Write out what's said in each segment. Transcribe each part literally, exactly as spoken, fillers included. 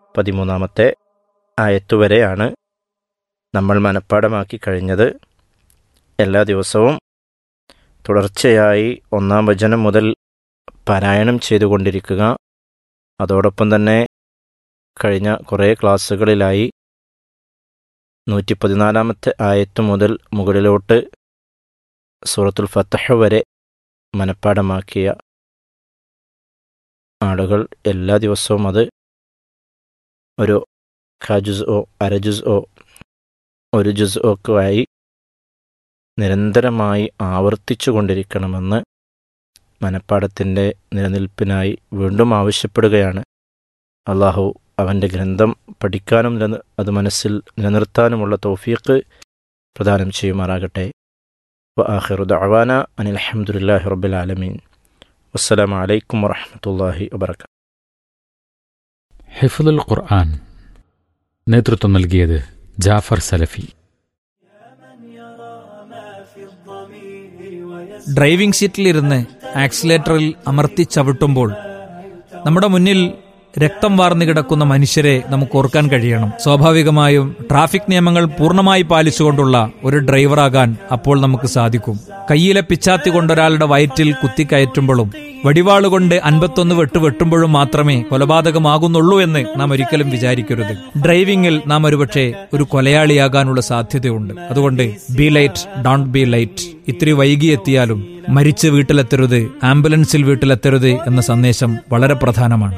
പതിമൂന്നാമത്തെ ആയത്തുവരെയാണ് നമ്മൾ മനഃപ്പാഠമാക്കി കഴിഞ്ഞത്. എല്ലാ ദിവസവും തുടർച്ചയായി ഒന്നാം വചനം മുതൽ പാരായണം ചെയ്തുകൊണ്ടിരിക്കുക. അതോടൊപ്പം തന്നെ കഴിഞ്ഞ കുറേ ക്ലാസ്സുകളിലായി നൂറ്റി പതിനാലാമത്തെ ആയത്ത് മുതൽ മുകളിലോട്ട് സൂറത്തുൽ ഫത്ഹ് വരെ മനഃപ്പാഠമാക്കിയ ആളുകൾ എല്ലാ ദിവസവും അത് ഒരു ഖാജുസ് ഓ അരജുസ് ഓ ഒരു ജുസ് ഒക്കെ ആയി നിരന്തരമായി ആവർത്തിച്ചു കൊണ്ടിരിക്കണമെന്ന് മനഃപ്പാഠത്തിൻ്റെ നിലനിൽപ്പിനായി വീണ്ടും ആവശ്യപ്പെടുകയാണ്. അള്ളാഹു അവൻ്റെ ഗ്രന്ഥം പഠിക്കാനും നില അത് മനസ്സിൽ നിലനിർത്താനുമുള്ള തൗഫീഖ് പ്രദാനം ചെയ്യുമാറാകട്ടെ. വ ആഖിറു ദഅവാന അനിൽ ഹംദുലില്ലാഹി റബ്ബിൽ ആലമീൻ. വസ്സലാമു അലൈക്കും വറഹ്മത്തുള്ളാഹി വബറകാതുഹു. ഹിഫ്ളുൽ ഖുർആൻ നേതൃത്വം നൽകിയത് ജാഫർ സലഫി. ഡ്രൈവിംഗ് സീറ്റിലിരുന്ന് ആക്സിലേറ്ററിൽ അമർത്തി ചവിട്ടുമ്പോൾ നമ്മുടെ മുന്നിൽ രക്തം വാർന്നു കിടക്കുന്ന മനുഷ്യരെ നമുക്ക് ഓർക്കാൻ കഴിയണം. സ്വാഭാവികമായും ട്രാഫിക് നിയമങ്ങൾ പൂർണ്ണമായി പാലിച്ചുകൊണ്ടുള്ള ഒരു ഡ്രൈവറാകാൻ അപ്പോൾ നമുക്ക് സാധിക്കും. കയ്യിലെ പിച്ചാത്തി കൊണ്ടൊരാളുടെ വയറ്റിൽ കുത്തിക്കയറ്റുമ്പോഴും വടിവാളുകൊണ്ട് അൻപത്തൊന്ന് വെട്ട് വെട്ടുമ്പോഴും മാത്രമേ കൊലപാതകമാകുന്നുള്ളൂ എന്ന് നാം ഒരിക്കലും വിചാരിക്കരുത്. ഡ്രൈവിംഗിൽ നാം ഒരുപക്ഷെ ഒരു കൊലയാളിയാകാനുള്ള സാധ്യതയുണ്ട്. അതുകൊണ്ട് B light, don't be light. ഇത്തിരി വൈകിയെത്തിയാലും മരിച്ച് വീട്ടിലെത്തരുത്, ആംബുലൻസിൽ വീട്ടിലെത്തരുത് എന്ന സന്ദേശം വളരെ പ്രധാനമാണ്.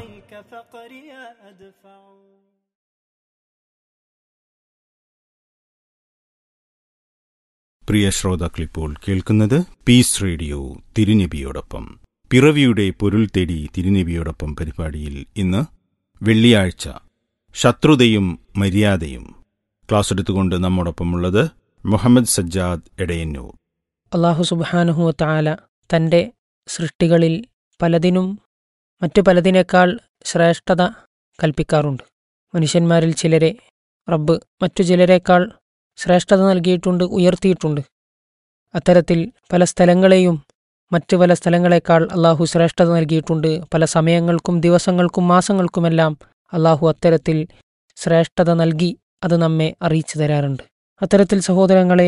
പ്രിയ ശ്രോതാക്കളിപ്പോൾ കേൾക്കുന്നത് പീസ് റേഡിയോ തിരുനബിയോടൊപ്പം. പിറവിയുടെ പൊരുൾ തേടി തിരുനബിയോടൊപ്പം പരിപാടിയിൽ ഇന്ന് വെള്ളിയാഴ്ച ശത്രുതയും മര്യാദയും ക്ലാസ് എടുത്തുകൊണ്ട് നമ്മോടൊപ്പമുള്ളത് മുഹമ്മദ് സജ്ജാദ് എടയന്നൂർ. അല്ലാഹു സുബ്ഹാനഹു വ തആല തൻ്റെ സൃഷ്ടികളിൽ പലതിനും മറ്റു പലതിനേക്കാൾ ശ്രേഷ്ഠത കൽപ്പിക്കാറുണ്ട്. മനുഷ്യന്മാരിൽ ചിലരെ റബ്ബ് മറ്റു ചിലരേക്കാൾ ശ്രേഷ്ഠത നൽകിയിട്ടുണ്ട്, ഉയർത്തിയിട്ടുണ്ട്. അത്തരത്തിൽ പല സ്ഥലങ്ങളെയും മറ്റു പല സ്ഥലങ്ങളെക്കാൾ അള്ളാഹു ശ്രേഷ്ഠത നൽകിയിട്ടുണ്ട്. പല സമയങ്ങൾക്കും ദിവസങ്ങൾക്കും മാസങ്ങൾക്കുമെല്ലാം അള്ളാഹു അത്തരത്തിൽ ശ്രേഷ്ഠത നൽകി അത് നമ്മെ അറിയിച്ചു തരാറുണ്ട്. അത്തരത്തിൽ സഹോദരങ്ങളെ,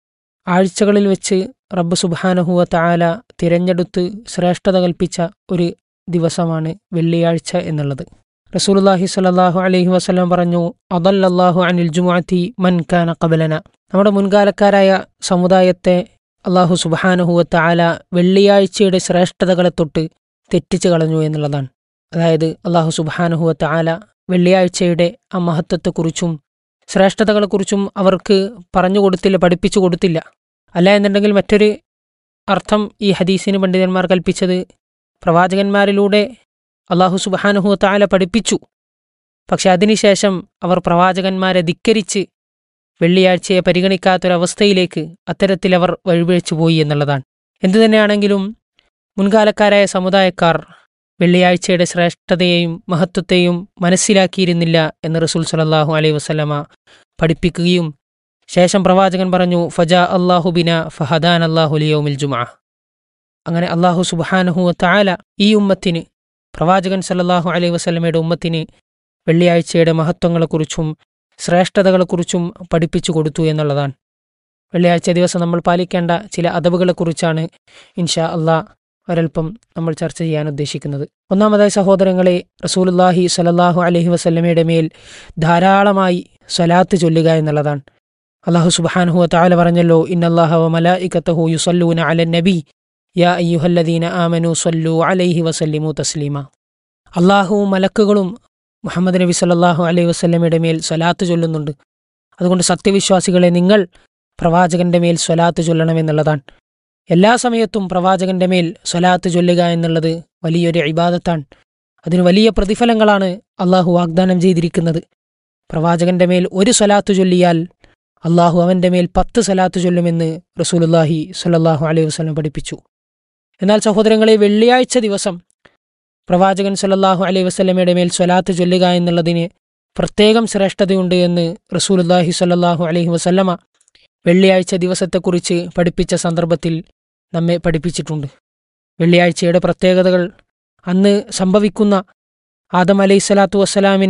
ആഴ്ചകളിൽ വെച്ച് റബ്ബ് സുബ്ഹാനഹു വ തആല തിരഞ്ഞെടുത്ത് ശ്രേഷ്ഠത കൽപ്പിച്ച ഒരു ദിവസമാണ് വെള്ളിയാഴ്ച എന്നുള്ളത്. റസൂലുള്ളാഹി സ്വല്ലല്ലാഹു അലൈഹി വസല്ലം പറഞ്ഞു, അദല്ലല്ലാഹു അനിൽ ജുമുഅത്തി മൻ കാന ഖബലന. നമ്മുടെ മുൻകാലക്കാരായ സമുദായത്തെ അല്ലാഹു സുബ്ഹാനഹു വ തആല വെള്ളിയാഴ്ചയുടെ ശ്രേഷ്ഠതകളെ തൊട്ട് തെറ്റിച്ചു കളഞ്ഞു എന്നുള്ളതാണ്. അതായത് അല്ലാഹു സുബ്ഹാനഹു വ തആല വെള്ളിയാഴ്ചയുടെ ആ മഹത്വത്തെക്കുറിച്ചും ശ്രേഷ്ഠതകളെക്കുറിച്ചും അവർക്ക് പറഞ്ഞു കൊടുത്തില്ല, പഠിപ്പിച്ചു കൊടുത്തില്ല. അല്ല എന്നുണ്ടെങ്കിൽ മറ്റൊരു അർത്ഥം ഈ ഹദീസിന് പണ്ഡിതന്മാർ കൽപ്പിച്ചത്, പ്രവാചകന്മാരിലൂടെ അള്ളാഹു സുബ്ഹാനഹു വ തആല പഠിപ്പിച്ചു, പക്ഷെ അതിനുശേഷം അവർ പ്രവാചകന്മാരെ ധിക്കരിച്ച് വെള്ളിയാഴ്ചയെ പരിഗണിക്കാത്തൊരവസ്ഥയിലേക്ക് അത്തരത്തിൽ അവർ വഴിപിഴച്ചു പോയി എന്നുള്ളതാണ്. എന്തുതന്നെയാണെങ്കിലും മുൻകാലക്കാരായ സമുദായക്കാർ വെള്ളിയാഴ്ചയുടെ ശ്രേഷ്ഠതയെയും മഹത്വത്തെയും മനസ്സിലാക്കിയിരുന്നില്ല എന്ന് റസൂൽ സ്വല്ലല്ലാഹു അലൈഹി വസല്ലമ പഠിപ്പിക്കുകയും ശേഷം പ്രവാചകൻ പറഞ്ഞു, ഫജാ അല്ലാഹു ബിന ഫഹദാൻ അല്ലാഹു ലിയൗമിൽ ജുമുഅ. അങ്ങനെ അള്ളാഹു സുബ്ഹാനഹു വ തആല ഈ ഉമ്മത്തിന്, പ്രവാചകൻ സല്ലല്ലാഹു അലൈഹി വസല്ലമയുടെ ഉമ്മത്തിന് വെള്ളിയാഴ്ചയുടെ മഹത്വങ്ങളെക്കുറിച്ചും ശ്രേഷ്ഠതകളെക്കുറിച്ചും പഠിപ്പിച്ചു കൊടുത്തു എന്നുള്ളതാണ്. വെള്ളിയാഴ്ച ദിവസം നമ്മൾ പാലിക്കേണ്ട ചില അദബുകളെക്കുറിച്ചാണ് ഇൻഷാ അള്ളാഹ് ഒരൽപ്പം നമ്മൾ ചർച്ച ചെയ്യാൻ ഉദ്ദേശിക്കുന്നത്. ഒന്നാമതായി സഹോദരങ്ങളെ, റസൂലുള്ളാഹി സ്വല്ലല്ലാഹു അലൈഹി വസല്ലമയുടെ മേൽ ധാരാളമായി സ്വലാത്ത് ചൊല്ലുക എന്നുള്ളതാണ്. അല്ലാഹു സുബ്ഹാനഹു വ തആല പറഞ്ഞല്ലോ, ഇന്നല്ലാഹ വ മലായികതഹു യുസല്ലൂന അലൻ നബി യാ അയ്യുഹല്ലദീന ആമനു സ്വല്ലു അലൈഹി വസല്ലിമു തസ്ലീമ. അള്ളാഹുവും മലക്കുകളും മുഹമ്മദ് നബി സല്ലല്ലാഹു അലൈഹി വസല്ലമയുടെ മേൽ സ്വലാത്ത് ചൊല്ലുന്നുണ്ട്. അതുകൊണ്ട് സത്യവിശ്വാസികളെ, നിങ്ങൾ പ്രവാചകന്റെ മേൽ സ്വലാത്ത് ചൊല്ലണമെന്നുള്ളതാണ്. എല്ലാ സമയത്തും പ്രവാചകന്റെ മേൽ സ്വലാത്ത് ചൊല്ലുക എന്നുള്ളത് വലിയൊരു ഇബാദത്താണ്. അതിന് വലിയ പ്രതിഫലങ്ങളാണ് അള്ളാഹു വാഗ്ദാനം ചെയ്തിരിക്കുന്നത്. പ്രവാചകന്റെ മേൽ ഒരു സ്വലാത്ത് ചൊല്ലിയാൽ അള്ളാഹു അവൻ്റെ മേൽ പത്ത് സ്വലാത്ത് ചൊല്ലുമെന്ന് റസൂലുള്ളാഹി സ്വല്ലല്ലാഹു അലൈഹി വസല്ലം പഠിപ്പിച്ചു. എന്നാൽ സഹോദരങ്ങളെ, വെള്ളിയാഴ്ച ദിവസം പ്രവാചകൻ സല്ലല്ലാഹു അലൈഹി വസല്ലമയുടെ മേൽ സ്വലാത്ത് ചൊല്ലുക എന്നുള്ളതിന് പ്രത്യേകം ശ്രേഷ്ഠതയുണ്ട് എന്ന് റസൂലുള്ളാഹി സ്വല്ലല്ലാഹു അലൈഹി വസല്ലമ വെള്ളിയാഴ്ച ദിവസത്തെക്കുറിച്ച് പഠിപ്പിച്ച സന്ദർഭത്തിൽ നമ്മെ പഠിപ്പിച്ചിട്ടുണ്ട്. വെള്ളിയാഴ്ചയുടെ പ്രത്യേകതകൾ, അന്ന് സംഭവിക്കുന്ന ആദം അലൈഹി സ്വലാത്തു വസ്സലാമിനെ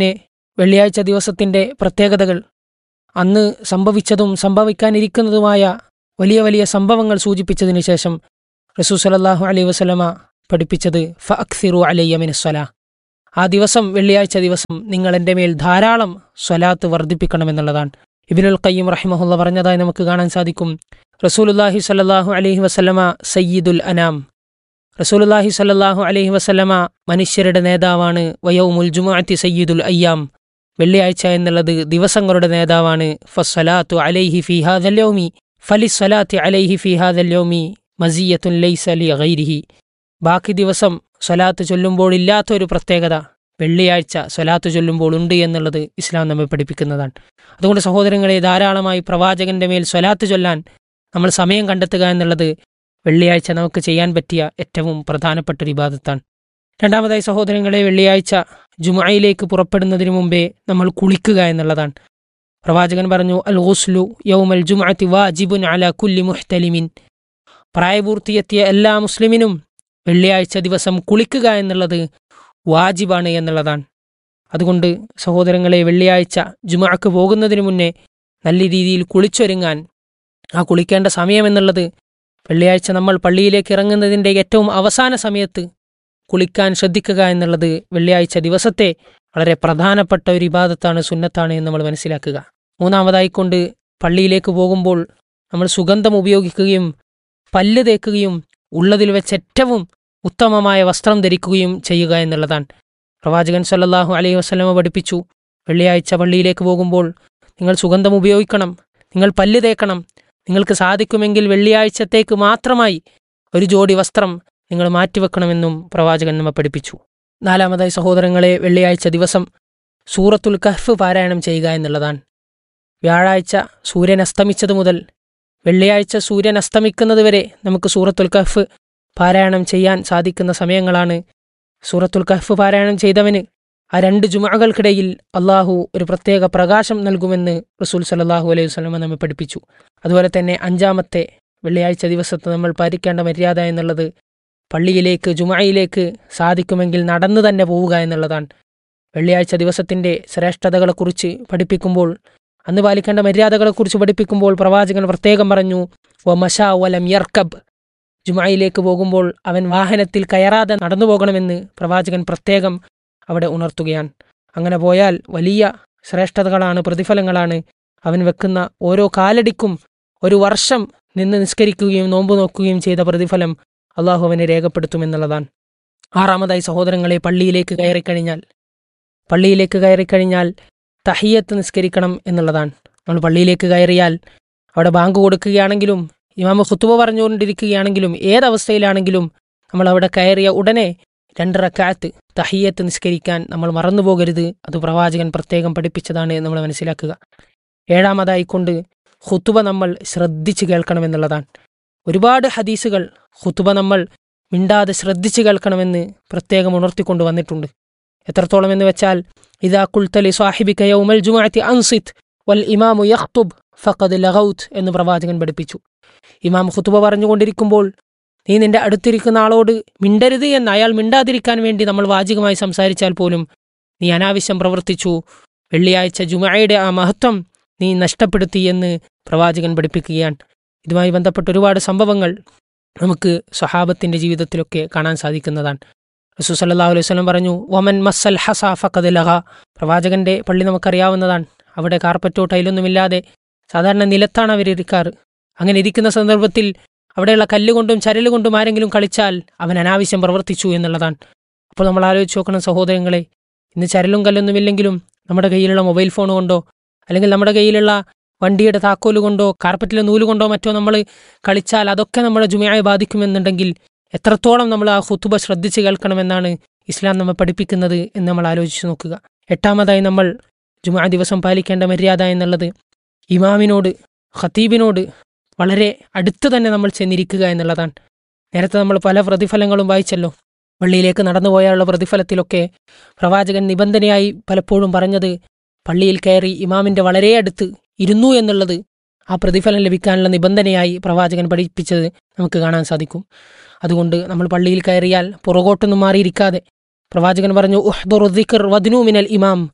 വെള്ളിയാഴ്ച ദിവസത്തിൻ്റെ പ്രത്യേകതകൾ, അന്ന് സംഭവിച്ചതും സംഭവിക്കാനിരിക്കുന്നതുമായ വലിയ വലിയ സംഭവങ്ങൾ സൂചിപ്പിച്ചതിന് ശേഷം റസൂൽ സല്ലല്ലാഹു അലൈഹി വസല്ലമ പഠിപ്പിച്ചത് ഫഅക്സിറു അലയ്യ മിനസ്സലാ, ആ ദിവസം വെള്ളിയാഴ്ച ദിവസം നിങ്ങൾ എൻ്റെ മേൽ ധാരാളം സ്വലാത്ത് വർദ്ധിപ്പിക്കണമെന്നുള്ളതാണ്. ഇബ്നുൽ ഖയ്യിം റഹിമഹുള്ള പറഞ്ഞതായി നമുക്ക് കാണാൻ സാധിക്കും, റസൂലുള്ളാഹി സ്വല്ലല്ലാഹു അലൈഹി വസല്ലമ സയ്യിദുൽ അനാം, റസൂലുള്ളാഹി സ്വല്ലല്ലാഹു അലൈഹി വസല്ലമ മനുഷ്യരുടെ നേതാവാണ്. വയൗമുൽ ജുമുഅത്തി സയ്യിദുൽ അയ്യാം, വെള്ളിയാഴ്ച എന്നുള്ളത് ദിവസങ്ങളുടെ നേതാവാണ്. ഫസ്സലാത്തു അലൈഹി ഫീ ഹാദൽ യൗമി ഫലിസ്സലാത്തി അലൈഹി ഫീ ഹാദൽ യൗമി മസിയ്യത്തുൻ ലൈസ ലി ഗൈരിഹി, ബാക്കി ദിവസം സ്വലാത്ത് ചൊല്ലുമ്പോൾ ഇല്ലാത്തൊരു പ്രത്യേകത വെള്ളിയാഴ്ച സ്വലാത്ത് ചൊല്ലുമ്പോൾ ഉണ്ട് എന്നുള്ളത് ഇസ്ലാം നമ്മെ പഠിപ്പിക്കുന്നതാണ്. അതുകൊണ്ട് സഹോദരങ്ങളെ, ധാരാളമായി പ്രവാചകന്റെ മേൽ സ്വലാത്ത് ചൊല്ലാൻ നമ്മൾ സമയം കണ്ടെത്തുക എന്നുള്ളത് വെള്ളിയാഴ്ച നമുക്ക് ചെയ്യാൻ പറ്റിയ ഏറ്റവും പ്രധാനപ്പെട്ട ഒരു ഇബാദത്താണ്. രണ്ടാമതായി സഹോദരങ്ങളെ, വെള്ളിയാഴ്ച ജുമുഅയിലേക്ക് പുറപ്പെടുന്നതിന് മുമ്പേ നമ്മൾ കുളിക്കുക എന്നുള്ളതാണ്. പ്രവാചകൻ പറഞ്ഞു, അൽ ഗുസ്ലു യൗമൽ ജുമുഅത്തി വാജിബുൻ അലാ കുല്ലി മുഹ്തലിമിൻ, പ്രായപൂർത്തിയെത്തിയ എല്ലാ മുസ്ലിമിനും വെള്ളിയാഴ്ച ദിവസം കുളിക്കുക എന്നുള്ളത് വാജിബാണ് എന്നുള്ളതാണ്. അതുകൊണ്ട് സഹോദരങ്ങളെ, വെള്ളിയാഴ്ച ജുമുഅക്ക് പോകുന്നതിന് മുന്നേ നല്ല രീതിയിൽ കുളിച്ചൊരുങ്ങാൻ, ആ കുളിക്കേണ്ട സമയം എന്നുള്ളത് വെള്ളിയാഴ്ച നമ്മൾ പള്ളിയിലേക്ക് ഇറങ്ങുന്നതിൻ്റെ ഏറ്റവും അവസാന സമയത്ത് കുളിക്കാൻ ശ്രദ്ധിക്കുക എന്നുള്ളത് വെള്ളിയാഴ്ച ദിവസത്തെ വളരെ പ്രധാനപ്പെട്ട ഒരു ഇബാദത്താണ്, സുന്നത്താണ് എന്ന് നമ്മൾ മനസ്സിലാക്കുക. മൂന്നാമതായിക്കൊണ്ട് പള്ളിയിലേക്ക് പോകുമ്പോൾ നമ്മൾ സുഗന്ധം ഉപയോഗിക്കുകയും പല്ല് തേക്കുകയും ഉള്ളതിൽ വെച്ച് ഏറ്റവും ഉത്തമമായ വസ്ത്രം ധരിക്കുകയും ചെയ്യുക എന്നുള്ളതാണ്. പ്രവാചകൻ സല്ലല്ലാഹു അലൈഹി വസല്ലമ പഠിപ്പിച്ചു, വെള്ളിയാഴ്ച പള്ളിയിലേക്ക് പോകുമ്പോൾ നിങ്ങൾ സുഗന്ധം ഉപയോഗിക്കണം, നിങ്ങൾ പല്ല് തേക്കണം, നിങ്ങൾക്ക് സാധിക്കുമെങ്കിൽ വെള്ളിയാഴ്ചത്തേക്ക് മാത്രമായി ഒരു ജോഡി വസ്ത്രം നിങ്ങൾ മാറ്റിവെക്കണമെന്നും പ്രവാചകൻ നമ്മെ പഠിപ്പിച്ചു. നാലാമതായി സഹോദരങ്ങളെ, വെള്ളിയാഴ്ച ദിവസം സൂറത്തുൽ കഹ്ഫ് പാരായണം ചെയ്യുക എന്നുള്ളതാണ്. വ്യാഴാഴ്ച സൂര്യൻ അസ്തമിച്ചത് മുതൽ വെള്ളിയാഴ്ച സൂര്യൻ അസ്തമിക്കുന്നത് വരെ നമുക്ക് സൂറത്തുൽ കഹ്ഫ് പാരായണം ചെയ്യാൻ സാധിക്കുന്ന സമയങ്ങളാണ്. സൂറത്തുൽ കഹ്ഫ് പാരായണം ചെയ്തവന് ആ രണ്ട് ജുമുഅകൾക്കിടയിൽ അള്ളാഹു ഒരു പ്രത്യേക പ്രകാശം നൽകുമെന്ന് റസൂൽ സല്ലല്ലാഹു അലൈഹി വസല്ലം നമ്മെ പഠിപ്പിച്ചു. അതുപോലെ തന്നെ അഞ്ചാമത്തെ വെള്ളിയാഴ്ച ദിവസത്തെ നമ്മൾ പാലിക്കേണ്ട മര്യാദ എന്നുള്ളത് പള്ളിയിലേക്ക് ജുമുഅയിലേക്ക് സാധിക്കുമെങ്കിൽ നടന്നു തന്നെ പോവുക എന്നുള്ളതാണ്. വെള്ളിയാഴ്ച ദിവസത്തിൻ്റെ ശ്രേഷ്ഠതകളെക്കുറിച്ച് പഠിപ്പിക്കുമ്പോൾ, അന്ന് പാലിക്കേണ്ട മര്യാദകളെക്കുറിച്ച് പഠിപ്പിക്കുമ്പോൾ പ്രവാചകൻ പ്രത്യേകം പറഞ്ഞു, വ മശാ വലം യർക്കബ്, ജുമുഅയിലേക്ക് പോകുമ്പോൾ അവൻ വാഹനത്തിൽ കയറാതെ നടന്നു പോകണമെന്ന് പ്രവാചകൻ പ്രത്യേകം അവിടെ ഉണർത്തുകയാണ്. അങ്ങനെ പോയാൽ വലിയ ശ്രേഷ്ഠതകളാണ്, പ്രതിഫലങ്ങളാണ് അവൻ വെക്കുന്ന ഓരോ കാലടിക്കും. ഒരു വർഷം നിന്ന് നിസ്കരിക്കുകയും നോമ്പ് നോക്കുകയും ചെയ്ത പ്രതിഫലം അള്ളാഹു അവനെ രേഖപ്പെടുത്തുമെന്നുള്ളതാണ്. ആറാമതായി സഹോദരങ്ങളെ, പള്ളിയിലേക്ക് കയറിക്കഴിഞ്ഞാൽ പള്ളിയിലേക്ക് കയറിക്കഴിഞ്ഞാൽ തഹിയ്യത്ത് നിസ്കരിക്കണം എന്നുള്ളതാണ്. നമ്മൾ പള്ളിയിലേക്ക് കയറിയാൽ അവിടെ ബാങ്ക് കൊടുക്കുകയാണെങ്കിലും ഇമാമ് ഖുതുബ പറഞ്ഞുകൊണ്ടിരിക്കുകയാണെങ്കിലും ഏതവസ്ഥയിലാണെങ്കിലും നമ്മൾ അവിടെ കയറിയ ഉടനെ രണ്ട് റക്അത്ത് തഹിയ്യത്ത് നിസ്കരിക്കാൻ നമ്മൾ മറന്നുപോകരുത്. അത് പ്രവാചകൻ പ്രത്യേകം പഠിപ്പിച്ചതാണ് നമ്മൾ മനസ്സിലാക്കുക. ഏഴാമതായിക്കൊണ്ട് ഖുതുബ നമ്മൾ ശ്രദ്ധിച്ച് കേൾക്കണമെന്നുള്ളതാണ്. ഒരുപാട് ഹദീസുകൾ ഖുതുബ നമ്മൾ മിണ്ടാതെ ശ്രദ്ധിച്ച് കേൾക്കണമെന്ന് പ്രത്യേകം ഉണർത്തിക്കൊണ്ട് വന്നിട്ടുണ്ട്. എത്രത്തോളം എന്ന് വെച്ചാൽ, ഇദാ ഖുൽത ലി സാഹിബിക യൗമൽ ജുമുഅത്തി അൻസിത് വൽ ഇമാമു യഖ്തുബ് ഫഖദ് ലഗൗത് എന്ന് പ്രവാചകൻ പഠിപ്പിച്ചു. ഇമാം ഖുതുബ പറഞ്ഞുകൊണ്ടിരിക്കുമ്പോൾ നീ നിന്റെ അടുത്തിരിക്കുന്ന ആളോട് മിണ്ടരുത് എന്ന്, അയാൾ മിണ്ടാതിരിക്കാൻ വേണ്ടി നമ്മൾ വാചികമായി സംസാരിച്ചാൽ പോലും നീ അനാവശ്യം പ്രവർത്തിച്ചു, വെള്ളിയാഴ്ച ജുമുഅയുടെ ആ മഹത്വം നീ നഷ്ടപ്പെടുത്തി എന്ന് പ്രവാചകൻ പഠിപ്പിക്കുകയാണ്. ഇതുമായി ബന്ധപ്പെട്ട ഒരുപാട് സംഭവങ്ങൾ നമുക്ക് സ്വഹാബത്തിന്റെ ജീവിതത്തിലൊക്കെ കാണാൻ സാധിക്കുന്നതാണ്. റസൂൽ സല്ലല്ലാഹു അലൈഹി വസല്ലം പറഞ്ഞു, വമൻ മസ്സൽ ഹസ ഫഖദ് ലഗ. പ്രവാചകന്റെ പള്ളി നമുക്കറിയാവുന്നതാണ്. അവിടെ കാർപ്പറ്റോ ടൈലൊന്നുമില്ലാതെ സാധാരണ നിലത്താണ് അവരിരിക്കാറ്. അങ്ങനെ ഇരിക്കുന്ന സന്ദർഭത്തിൽ അവിടെയുള്ള കല്ലുകൊണ്ടും ചരലുകൊണ്ടും ആരെങ്കിലും കളിച്ചാൽ അവൻ അനാവശ്യം പ്രവർത്തിച്ചു എന്നുള്ളതാണ്. അപ്പോൾ നമ്മൾ ആലോചിച്ച് നോക്കണം സഹോദരങ്ങളെ, ഇന്ന് ചരലും കല്ലൊന്നുമില്ലെങ്കിലും നമ്മുടെ കയ്യിലുള്ള മൊബൈൽ ഫോൺ കൊണ്ടോ അല്ലെങ്കിൽ നമ്മുടെ കയ്യിലുള്ള വണ്ടിയുടെ താക്കോല് കൊണ്ടോ കാർപ്പറ്റിലെ നൂല് കൊണ്ടോ മറ്റോ നമ്മൾ കളിച്ചാൽ അതൊക്കെ നമ്മുടെ ജുമുഅയെ ബാധിക്കുമെന്നുണ്ടെങ്കിൽ എത്രത്തോളം നമ്മൾ ആ ഖുതുബ ശ്രദ്ധിച്ച് കേൾക്കണമെന്നാണ് ഇസ്ലാം നമ്മെ പഠിപ്പിക്കുന്നത് എന്ന് നമ്മൾ ആലോചിച്ച് നോക്കുക. എട്ടാമതായി നമ്മൾ ജുമുഅ ദിവസം പാലിക്കേണ്ട മര്യാദ എന്നുള്ളത് ഇമാമിനോട്, ഖതീബിനോട് വളരെ അടുത്ത് തന്നെ നമ്മൾ ചെന്നിരിക്കുക എന്നുള്ളതാണ്. നേരത്തെ നമ്മൾ പല പ്രതിഫലങ്ങളും വായിച്ചല്ലോ. പള്ളിയിലേക്ക് നടന്നുപോയാലുള്ള പ്രതിഫലത്തിലൊക്കെ പ്രവാചകൻ നിബന്ധനയായി പലപ്പോഴും പറഞ്ഞത് പള്ളിയിൽ കയറി ഇമാമിൻ്റെ വളരെ അടുത്ത് ഇരുന്നു എന്നുള്ളത് ആ പ്രതിഫലം ലഭിക്കാനുള്ള നിബന്ധനയായി പ്രവാചകൻ പഠിപ്പിച്ചത് നമുക്ക് കാണാൻ സാധിക്കും. അതുകൊണ്ട് നമ്മൾ പള്ളിയിൽ കയറിയാൽ പുറകോട്ടൊന്നും മാറിയിരിക്കാതെ പ്രവാചകൻ പറഞ്ഞു, ഉഹ്ദുറു ദിക്ർ വദ്നു മിനൽ ഇമാം,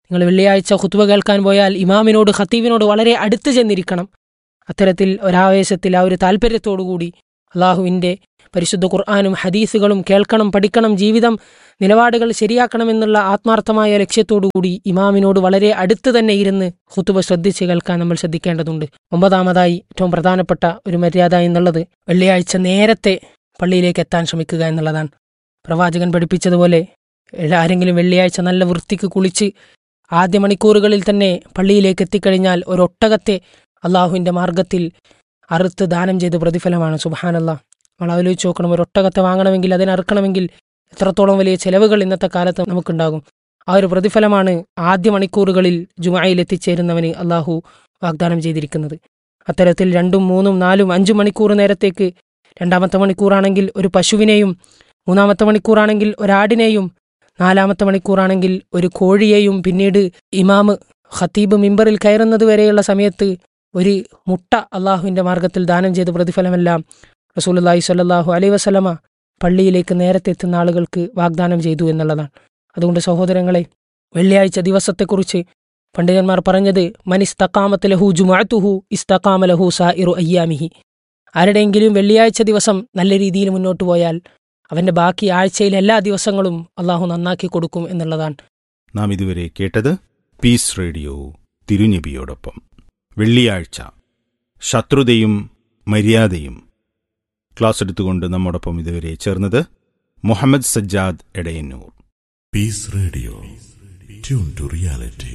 നിങ്ങൾ വെള്ളിയാഴ്ച ഖുത്ബ കേൾക്കാൻ പോയാൽ ഇമാമിനോട് ഖത്തീബിനോട് വളരെ അടുത്ത് ചെന്നിരിക്കണം. അത്തരത്തിൽ ഒരാവേശത്തിൽ ആ ഒരു താല്പര്യത്തോടുകൂടി അള്ളാഹുവിൻ്റെ പരിശുദ്ധ ഖുർആനും ഹദീസുകളും കേൾക്കണം, പഠിക്കണം, ജീവിതം നിലപാടുകൾ ശരിയാക്കണമെന്നുള്ള ആത്മാർത്ഥമായ ലക്ഷ്യത്തോടുകൂടി ഇമാമിനോട് വളരെ അടുത്ത് തന്നെ ഇരുന്ന് ഖുത്ബ ശ്രദ്ധിച്ച് കേൾക്കാൻ നമ്മൾ ശ്രദ്ധിക്കേണ്ടതുണ്ട്. ഒമ്പതാമതായി ഏറ്റവും പ്രധാനപ്പെട്ട ഒരു മര്യാദ എന്നുള്ളത് വെള്ളിയാഴ്ച നേരത്തെ പള്ളിയിലേക്ക് എത്താൻ ശ്രമിക്കുക എന്നുള്ളതാണ്. പ്രവാചകൻ പഠിപ്പിച്ചതുപോലെ ആരെങ്കിലും വെള്ളിയാഴ്ച നല്ല വൃത്തിക്ക് കുളിച്ച് ആദ്യ മണിക്കൂറുകളിൽ തന്നെ പള്ളിയിലേക്ക് എത്തിക്കഴിഞ്ഞാൽ ഒരൊട്ടകത്തെ അള്ളാഹുവിൻ്റെ മാർഗത്തിൽ അറുത്ത് ദാനം ചെയ്ത് പ്രതിഫലമാണ്. സുബ്ഹാനല്ലാഹ്, നമ്മൾ ആലോചിച്ച് നോക്കണം. ഒരു ഒട്ടകത്തെ വാങ്ങണമെങ്കിൽ അതിനെ അറുക്കണമെങ്കിൽ എത്രത്തോളം വലിയ ചെലവുകൾ ഇന്നത്തെ കാലത്ത് നമുക്കുണ്ടാകും. ആ ഒരു പ്രതിഫലമാണ് ആദ്യ മണിക്കൂറുകളിൽ ജുമഅയിൽ എത്തിച്ചേരുന്നവന് അള്ളാഹു വാഗ്ദാനം ചെയ്തിരിക്കുന്നത്. അത്തരത്തിൽ രണ്ടും മൂന്നും നാലും അഞ്ചും മണിക്കൂർ നേരത്തേക്ക്, രണ്ടാമത്തെ മണിക്കൂറാണെങ്കിൽ ഒരു പശുവിനെയും, മൂന്നാമത്തെ മണിക്കൂറാണെങ്കിൽ ഒരാടിനെയും, നാലാമത്തെ മണിക്കൂറാണെങ്കിൽ ഒരു കോഴിയെയും, പിന്നീട് ഇമാമ് ഖത്തീബ് മിമ്പറിൽ കയറുന്നത് വരെയുള്ള സമയത്ത് ഒരു മുട്ട അള്ളാഹുവിൻ്റെ മാർഗത്തിൽ ദാനം ചെയ്ത പ്രതിഫലമെല്ലാം റസൂലുള്ളാഹി സ്വല്ലല്ലാഹു അലൈഹി വസല്ലമ പള്ളിയിലേക്ക് നേരത്തെ എത്തുന്ന ആളുകൾക്ക് വാഗ്ദാനം ചെയ്തു എന്നുള്ളതാണ്. അതുകൊണ്ട് സഹോദരങ്ങളെ, വെള്ളിയാഴ്ച ദിവസത്തെക്കുറിച്ച് പണ്ഡിതന്മാർ പറഞ്ഞത് മനിസ്തഖാമത്ത് ലഹു ജുമുഅത്തുഹു ഇസ്തഖാമ ലഹു സായിറു അയ്യാമിഹി. ആരുടെയെങ്കിലും വെള്ളിയാഴ്ച ദിവസം നല്ല രീതിയിൽ മുന്നോട്ട് പോയാൽ അവൻ്റെ ബാക്കി ആഴ്ചയിലെ എല്ലാ ദിവസങ്ങളും അള്ളാഹു നന്നാക്കി കൊടുക്കും എന്നുള്ളതാണ്. നാം ഇതുവരെ കേട്ടത് പീസ് റേഡിയോ തിരുനബിയോടൊപ്പം. വെള്ളിയാഴ്ച ശത്രുതയും മര്യാദയും ക്ലാസ് എടുത്തുകൊണ്ട് നമ്മോടൊപ്പം ഇതുവരെ ചേർന്നത് Muhammad Sajjad Edayannur. Piece radio, tune to reality.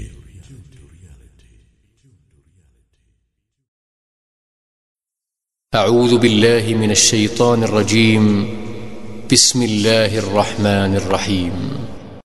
أعوذ بالله من الشيطان الرجيم. بسم الله الرحمن الرحيم.